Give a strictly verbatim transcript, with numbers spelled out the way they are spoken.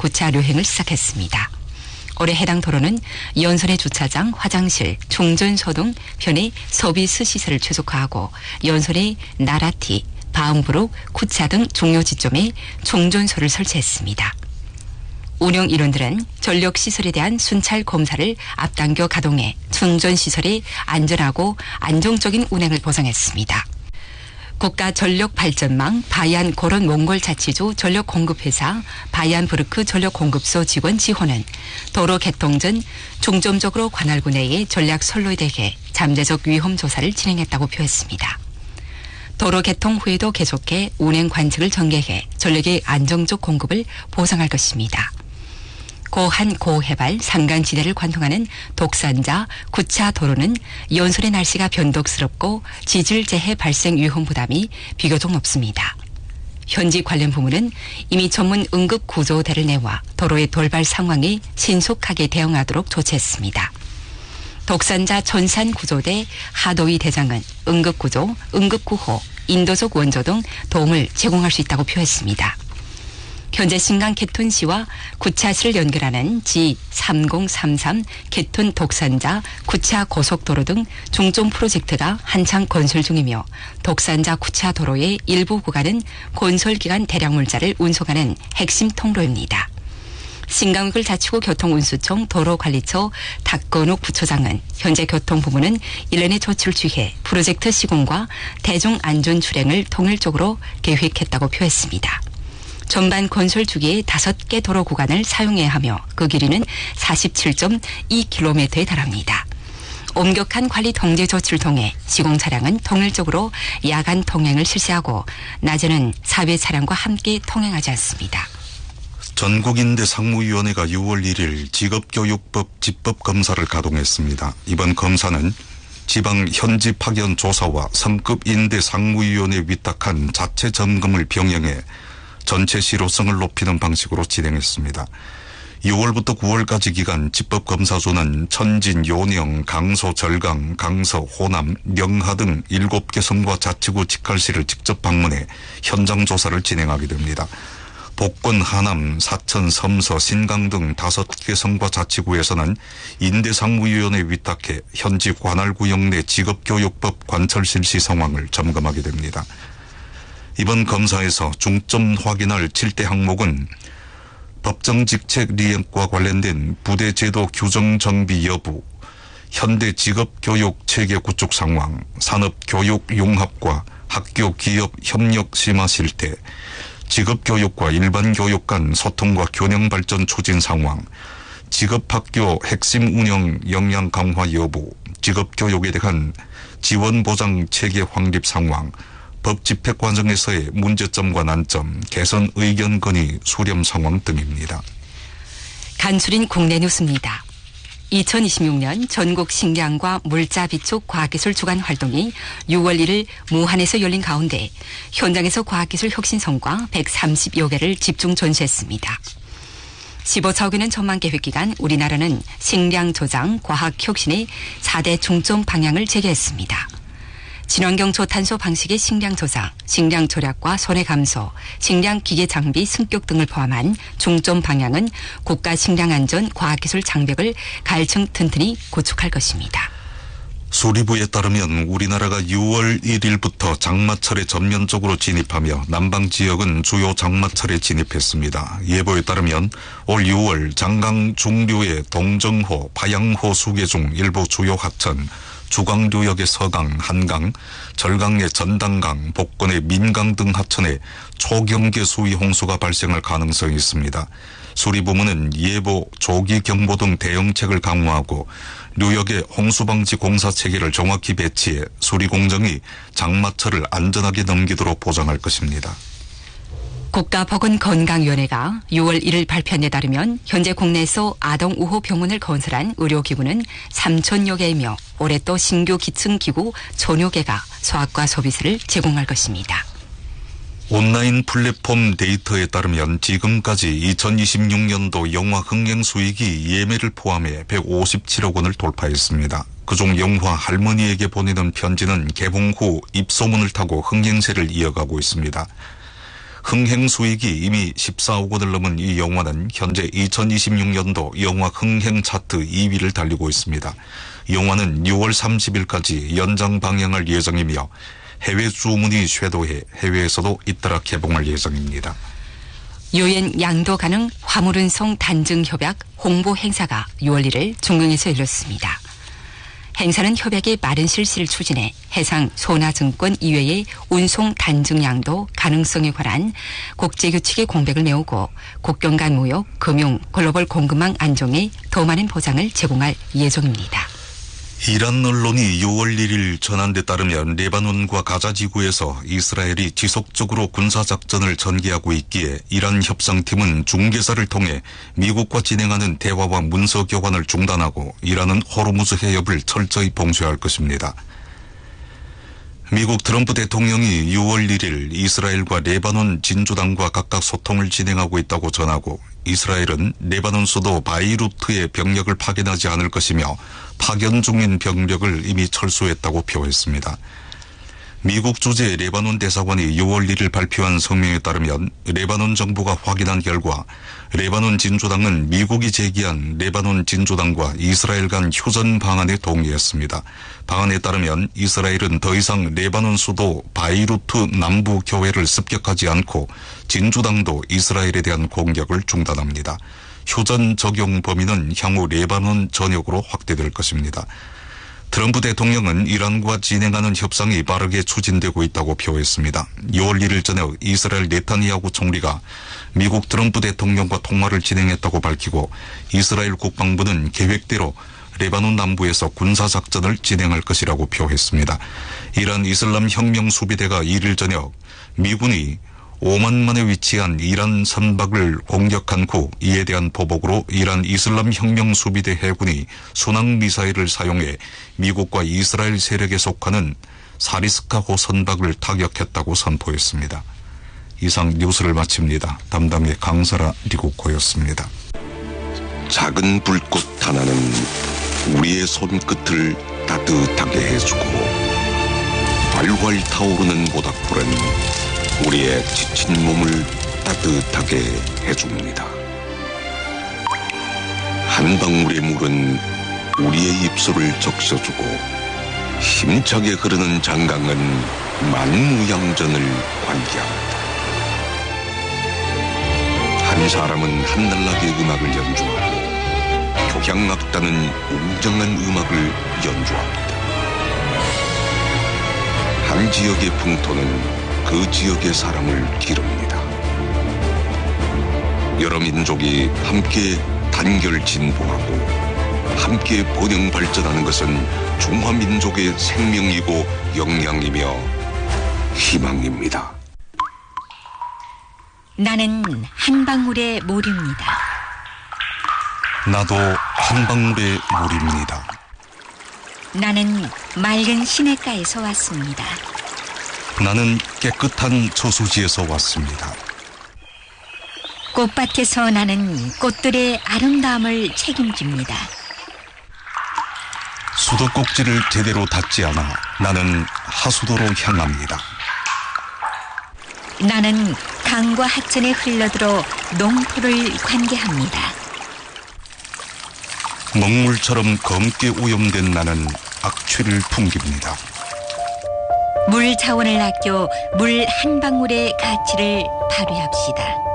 구차 료행을 시작했습니다. 올해 해당 도로는 연선의 주차장, 화장실, 충전소 등 편의 서비스 시설을 최적화하고 연선의 나라티, 바움부룩, 구차 등 중요 지점에 충전소를 설치했습니다. 운영 일원들은 전력시설에 대한 순찰 검사를 앞당겨 가동해 충전시설의 안전하고 안정적인 운행을 보장했습니다. 국가전력발전망 바이안 고런 몽골자치주 전력공급회사 바이안부르크 전력공급소 직원 지호는 도로 개통 전 중점적으로 관할구 내의 전략 선로에 대해 잠재적 위험 조사를 진행했다고 표했습니다. 도로 개통 후에도 계속해 운행 관측을 전개해 전력의 안정적 공급을 보장할 것입니다. 고한 고해발 산간지대를 관통하는 독산자 구차 도로는 연선의 날씨가 변덕스럽고 지질재해 발생 위험 부담이 비교적 높습니다. 현지 관련 부문은 이미 전문 응급구조대를 내와 도로의 돌발 상황에 신속하게 대응하도록 조치했습니다. 독산자 천산구조대 하도위 대장은 응급구조, 응급구호, 인도적 원조 등 도움을 제공할 수 있다고 표했습니다. 현재 신강 개톤시와 구차시를 연결하는 지 삼공삼삼 개톤 독산자 구차 고속도로 등 중점 프로젝트가 한창 건설 중이며 독산자 구차 도로의 일부 구간은 건설기간 대량 물자를 운송하는 핵심 통로입니다. 신강위글 자치구 교통운수청 도로관리처 닥건욱 부처장은 현재 교통부문은 일련의 조치를 취해 프로젝트 시공과 대중안전 출행을 통일적으로 계획했다고 표했습니다. 전반 건설 주기에 다섯 개 도로 구간을 사용해야 하며 그 길이는 사십칠 점 이 킬로미터에 달합니다. 엄격한 관리 통제 조치를 통해 시공 차량은 통일적으로 야간 통행을 실시하고 낮에는 사회 차량과 함께 통행하지 않습니다. 전국인대상무위원회가 유월 일일 직업교육법 집법검사를 가동했습니다. 이번 검사는 지방 현지 파견 조사와 성급 인대상무위원회에 위탁한 자체 점검을 병행해 전체 실효성을 높이는 방식으로 진행했습니다. 유월부터 구월까지 기간 집법검사소는 천진, 요령, 강서, 절강, 강서, 호남, 명하 등 일곱 개 성과 자치구 직할시를 직접 방문해 현장 조사를 진행하게 됩니다. 복권, 하남, 사천, 섬서, 신강 등 다섯 개 성과 자치구에서는 인대상무위원회에 위탁해 현지 관할구역 내 직업교육법 관철 실시 상황을 점검하게 됩니다. 이번 검사에서 중점 확인할 칠 대 항목은 법정직책 리행과 관련된 부대제도 규정 정비 여부, 현대 직업교육 체계 구축 상황, 산업교육 융합과 학교 기업 협력 심화 실태, 직업교육과 일반교육 간 소통과 균형 발전 추진 상황, 직업학교 핵심 운영 역량 강화 여부, 직업교육에 대한 지원보장 체계 확립 상황, 법 집행 과정에서의 문제점과 난점, 개선 의견 건의 수렴 상황 등입니다. 간추린 국내 뉴스입니다. 이천이십육 년 전국 식량과 물자 비축 과학기술 주간 활동이 유월 일일 무한에서 열린 가운데 현장에서 과학기술 혁신 성과 백삼십여 개를 집중 전시했습니다. 십오 차억이는 전망 계획 기간 우리나라는 식량 저장 과학 혁신의 사 대 중점 방향을 제기했습니다. 친환경 저탄소 방식의 식량 저장, 식량 절약과 손해 감소, 식량 기계 장비 승격 등을 포함한 중점 방향은 국가 식량 안전 과학기술 장벽을 가열층 튼튼히 구축할 것입니다. 수리부에 따르면 우리나라가 유월 일일부터 장마철에 전면적으로 진입하며 남방 지역은 주요 장마철에 진입했습니다. 예보에 따르면 올 유월 장강 중류의 동정호, 파양호 수계 중 일부 주요 하천, 주강류역의 서강, 한강, 절강의 전당강, 복권의 민강 등 하천에 초경계 수위 홍수가 발생할 가능성이 있습니다. 수리부문은 예보, 조기 경보 등 대응책을 강화하고 류역의 홍수방지 공사 체계를 정확히 배치해 수리 공정이 장마철을 안전하게 넘기도록 보장할 것입니다. 국가보건건강위원회가 유월 일일 발표한 데 따르면 현재 국내에서 아동우호 병원을 건설한 의료기구는 삼천여 개이며 올해 또 신규 기층기구 천여 개가 소아과 서비스를 제공할 것입니다. 온라인 플랫폼 데이터에 따르면 지금까지 이천이십육 년도 영화 흥행 수익이 예매를 포함해 백오십칠억 원을 돌파했습니다. 그중 영화 할머니에게 보내는 편지는 개봉 후 입소문을 타고 흥행세를 이어가고 있습니다. 흥행 수익이 이미 십사억 원을 넘은 이 영화는 현재 이천이십육 년도 영화 흥행 차트 이 위를 달리고 있습니다. 영화는 유월 삼십일까지 연장 방영할 예정이며 해외 주문이 쇄도해 해외에서도 잇따라 개봉할 예정입니다. 유엔 양도 가능 화물운송 단증 협약 홍보 행사가 유월 일일 중공에서 열렸습니다. 행사는 협약의 빠른 실시를 추진해 해상 소나증권 이외의 운송 단증 양도 가능성에 관한 국제규칙의 공백을 메우고 국경 간 무역, 금융, 글로벌 공급망 안정에 더 많은 보장을 제공할 예정입니다. 이란 언론이 유월 일일 전한 데 따르면 레바논과 가자 지구에서 이스라엘이 지속적으로 군사작전을 전개하고 있기에 이란 협상팀은 중개사를 통해 미국과 진행하는 대화와 문서 교환을 중단하고 이란은 호르무즈 해협을 철저히 봉쇄할 것입니다. 미국 트럼프 대통령이 유월 일일 이스라엘과 레바논 진주당과 각각 소통을 진행하고 있다고 전하고 이스라엘은 레바논 수도 바이루트에 병력을 파견하지 않을 것이며 파견 중인 병력을 이미 철수했다고 표했습니다. 미국 주재 레바논 대사관이 유월 일일 발표한 성명에 따르면 레바논 정부가 확인한 결과 레바논 진주당은 미국이 제기한 레바논 진주당과 이스라엘 간 휴전 방안에 동의했습니다. 방안에 따르면 이스라엘은 더 이상 레바논 수도 바이루트 남부 교회를 습격하지 않고 진주당도 이스라엘에 대한 공격을 중단합니다. 휴전 적용 범위는 향후 레바논 전역으로 확대될 것입니다. 트럼프 대통령은 이란과 진행하는 협상이 빠르게 추진되고 있다고 표했습니다. 유월 일일 저녁 이스라엘 네타니야후 총리가 미국 트럼프 대통령과 통화를 진행했다고 밝히고 이스라엘 국방부는 계획대로 레바논 남부에서 군사작전을 진행할 것이라고 표했습니다. 이란 이슬람 혁명 수비대가 일일 저녁 미군이 오만만에 위치한 이란 선박을 공격한 후 이에 대한 보복으로 이란 이슬람 혁명 수비대 해군이 순항 미사일을 사용해 미국과 이스라엘 세력에 속하는 사리스카호 선박을 타격했다고 선포했습니다. 이상 뉴스를 마칩니다. 담당의 강설아 리국호였습니다. 작은 불꽃 하나는 우리의 손끝을 따뜻하게 해주고 활활 타오르는 모닥불은 우리의 지친 몸을 따뜻하게 해줍니다. 한 방울의 물은 우리의 입술을 적셔주고 힘차게 흐르는 장강은 만무양전을 관계합니다. 한 사람은 한날라게 음악을 연주하고 교향악단은 웅장한 음악을 연주합니다. 한 지역의 풍토는 그 지역의 사람을 기릅니다. 여러 민족이 함께 단결 진보하고 함께 번영 발전하는 것은 중화민족의 생명이고 역량이며 희망입니다. 나는 한 방울의 물입니다. 나도 한 방울의 물입니다. 나는 맑은 시냇가에서 왔습니다. 나는 깨끗한 저수지에서 왔습니다. 꽃밭에서 나는 꽃들의 아름다움을 책임집니다. 수도꼭지를 제대로 닫지 않아 나는 하수도로 향합니다. 나는 강과 하천에 흘러들어 농토를 관계합니다. 먹물처럼 검게 오염된 나는 악취를 풍깁니다. 물 자원을 아껴 물 한 방울의 가치를 발휘합시다.